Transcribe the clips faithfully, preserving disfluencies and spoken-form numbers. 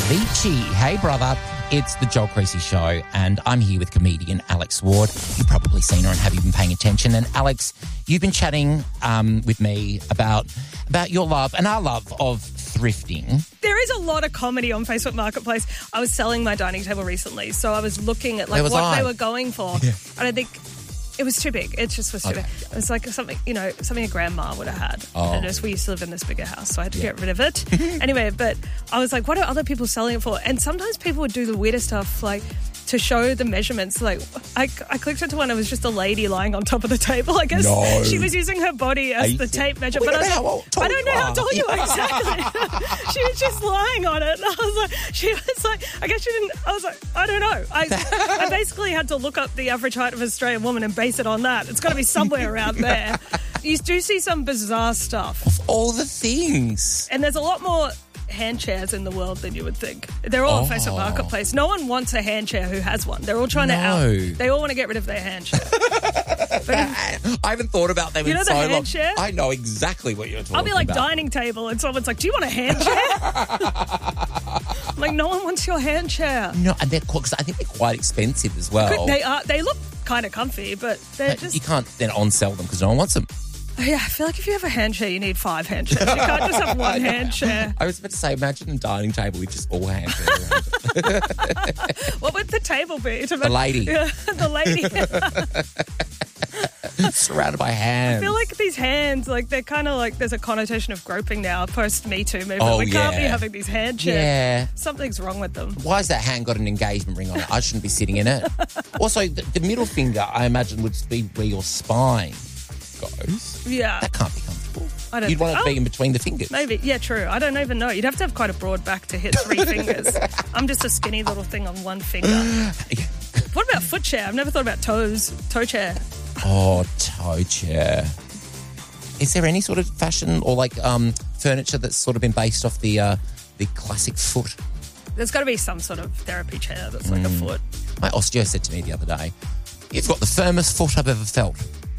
Avicii. Hey, brother. It's the Joel Creasy Show, and I'm here with comedian Alex Ward. You've probably seen her and have you been paying attention. And, Alex, you've been chatting um, with me about about your love and our love of thrifting. There is a lot of comedy on Facebook Marketplace. I was selling my dining table recently, so I was looking at like what I. they were going for. Yeah. And I think it was too big. It just was too Okay. big. It was like something, you know, something a grandma would have had. Oh. And just, we used to live in this bigger house, so I had to Yeah. get rid of it. Anyway, but I was like, what are other people selling it for? And sometimes people would do the weirdest stuff, like to show the measurements. Like I, I clicked into one, it was just a lady lying on top of the table. I guess No. she was using her body as you the serious? tape measure. We But I don't was know like, how tall I don't you know how are. tall you are exactly. She was just lying on it. And I was like, she was like, I guess she didn't, I was like, I don't know. I, I basically had to look up the average height of an Australian woman and base it on that. It's got to be somewhere around there. You do see some bizarre stuff. Of all the things. And there's a lot more hand chairs in the world than you would think. They're all on Oh. Facebook Marketplace. No one wants a hand chair who has one. They're all trying to No. out. They all want to get rid of their hand chair. But if, I haven't thought about them You in know the so hand long. chair? I know exactly what you're talking about. I'll be like dining table and someone's like, do you want a hand chair? I'm like, no one wants your hand chair. No, and they're because I think they're quite expensive as well. They are. They look kind of comfy, but they're But just... you can't then on-sell them because no one wants them. Yeah, I feel like if you have a hand chair, you need five hand chairs. You can't just have one hand chair. I was about to say, imagine a dining table with just all hands around it. What would the table be? The lady. Yeah, the lady. Surrounded by hands. I feel like these hands, like they're kind of like there's a connotation of groping now post Me Too movement. Oh, we can't be yeah. having these hand chairs. Yeah. Something's wrong with them. Why has that hand got an engagement ring on it? I shouldn't be sitting in it. Also, the, the middle finger, I imagine, would be where your spine goes. Yeah. That can't be comfortable. I don't You'd want it to think- be in between the fingers. Maybe. Yeah, true. I don't even know. You'd have to have quite a broad back to hit three fingers. I'm just a skinny little thing on one finger. What about foot chair? I've never thought about toes. Toe chair. Oh, toe chair. Is there any sort of fashion or like um, furniture that's sort of been based off the uh, the classic foot? There's got to be some sort of therapy chair that's like a Mm. foot. My osteo said to me the other day, "You've got the firmest foot I've ever felt."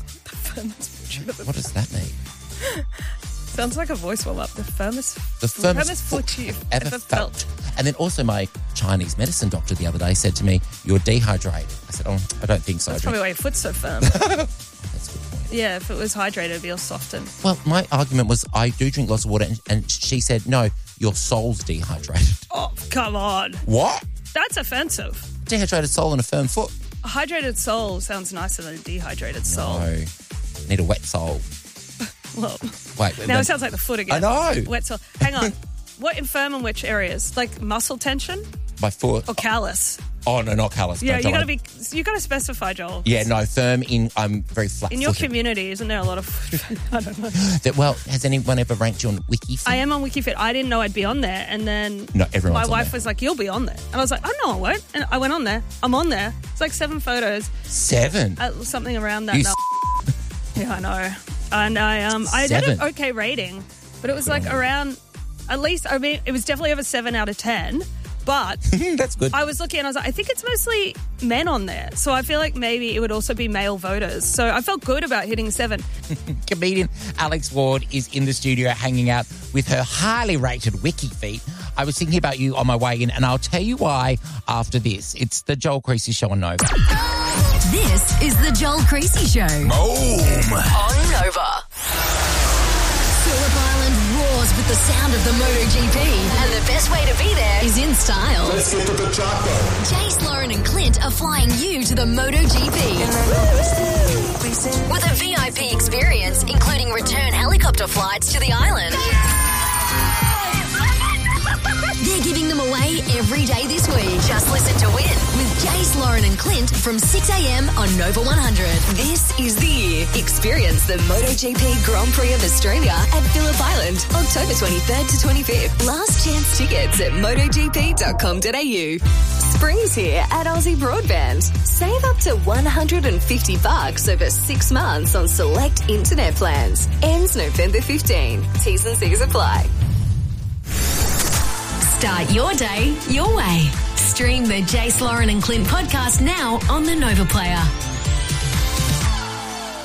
What does that mean? Sounds like a voice warm up. The firmest, The firmest, foot you've ever, ever felt. felt. And then also my Chinese medicine doctor the other day said to me, "You're dehydrated." I said, "Oh, I don't think so." That's probably why your foot's so firm. That's a good point. Yeah, if it was hydrated, it'd be all softened. Well, my argument was I do drink lots of water, and, and she said, "No, your soul's dehydrated." Oh, come on. What? That's offensive. Dehydrated soul and a firm foot? A hydrated soul sounds nicer than a dehydrated soul. No. Need a wet soul. Well, Wait. now then- it sounds like the foot again. I know. Wet soul. Hang on. What infirm in which areas? Like muscle tension My foot. or callus? Oh, no, not callous. Yeah, No, you don't got to want- be. You got to specify, Joel. Yeah, no, firm in, I'm very flat In your community, isn't there a lot of? I don't know. That, well, has anyone ever ranked you on WikiFit? I am on WikiFit. I didn't know I'd be on there, and then No, everyone's my on wife there. was like, "You'll be on there," and I was like, "I know I won't." And I went on there. I'm on there. It's like seven photos, Seven. uh, something around that. You now. Yeah, I know. And I um I had Seven. an okay rating, but it was like around at least. I mean, it was definitely over seven out of ten. But That's good. I was looking and I was like, I think it's mostly men on there. So I feel like maybe it would also be male voters. So I felt good about hitting seven. Comedian Alex Ward is in the studio hanging out with her highly rated WikiFeet. I was thinking about you on my way in, and I'll tell you why after this. It's the Joel Creasy Show on Nova. This is the Joel Creasy Show. Boom! On Nova. Phillip Island roars with the sound of the MotoGP, and the best way to be there is in style. Let's get to the chopper. Jace, Lauren and Clint are flying you to the MotoGP. With a V I P experience, including return helicopter flights to the island. They're giving them away every day this week. Just listen to Win with Jace, Lauren and Clint from six a.m. on Nova one hundred. This is the year. Experience the MotoGP Grand Prix of Australia at Phillip Island, October twenty-third to twenty-fifth. Last chance tickets at motogp dot com dot a u. Spring's here at Aussie Broadband. Save up to one hundred fifty bucks over six months on select internet plans. Ends November fifteenth. T's and C's apply. Start your day your way. Stream the Jace, Lauren and Clint podcast now on the Nova Player.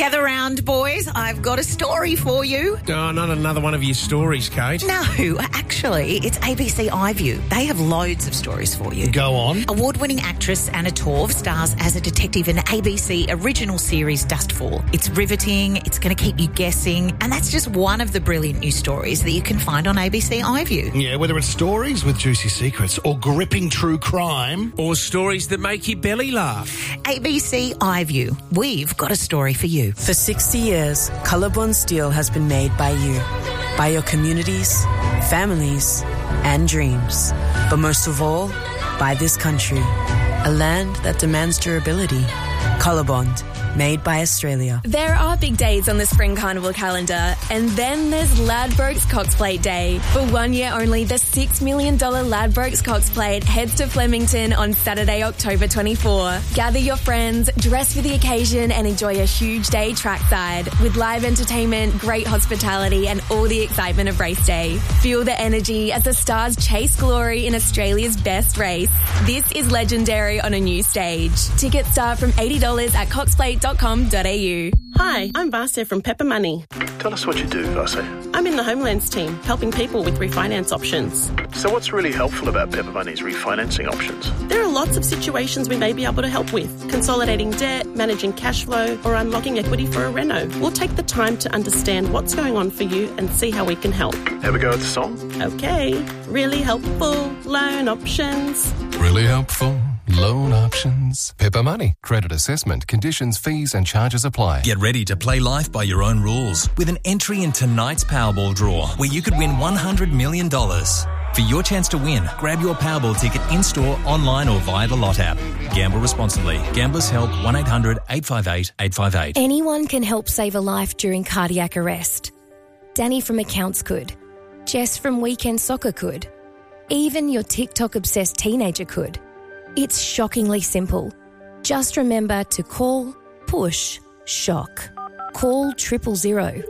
Gather round, boys. I've got a story for you. Oh, not another one of your stories, Kate. No, actually, it's A B C iView. They have loads of stories for you. Go on. Award-winning actress Anna Torv stars as a detective in the A B C original series Dustfall. It's riveting, it's going to keep you guessing, and that's just one of the brilliant new stories that you can find on A B C iView. Yeah, whether it's stories with juicy secrets or gripping true crime. Or stories that make your belly laugh. A B C iView. We've got a story for you. For sixty years, Colorbond Steel has been made by you, by your communities, families, and dreams. But most of all, by this country, a land that demands durability. Colorbond, made by Australia. There are big days on the Spring Carnival calendar, and then there's Ladbrokes Cox Plate Day. For one year only, the six million dollars Ladbrokes Cox Plate heads to Flemington on Saturday, October twenty-fourth. Gather your friends, dress for the occasion, and enjoy a huge day trackside with live entertainment, great hospitality, and all the excitement of race day. Feel the energy as the stars chase glory in Australia's best race. This is legendary on a new stage. Tickets start from eighty dollars at cox plate dot com dot a u. Hi, I'm Vasya from Pepper Money. Tell us what you do, Vasya. I'm in the Homelands team, helping people with refinance options. So what's really helpful about Pepper Money's refinancing options? There are lots of situations we may be able to help with. Consolidating debt, managing cash flow, or unlocking equity for a reno. We'll take the time to understand what's going on for you and see how we can help. Have a go at the song? Okay. Really helpful loan options. Really helpful loan options. Pepper Money. Credit assessment, conditions, fees and charges apply. Get ready to play life by your own rules with an entry in tonight's Powerball draw where you could win one hundred million dollars. For your chance to win, grab your Powerball ticket in-store, online or via the Lot app. Gamble responsibly. Gamblers Help one eight hundred eight five eight eight five eight. Anyone can help save a life during cardiac arrest. Danny from Accounts could. Jess from Weekend Soccer could. Even your TikTok-obsessed teenager could. It's shockingly simple. Just remember to call, push, shock. Call triple zero.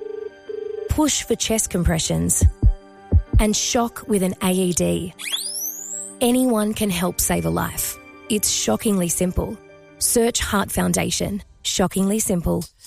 Push for chest compressions. And shock with an A E D. Anyone can help save a life. It's shockingly simple. Search Heart Foundation. Shockingly simple.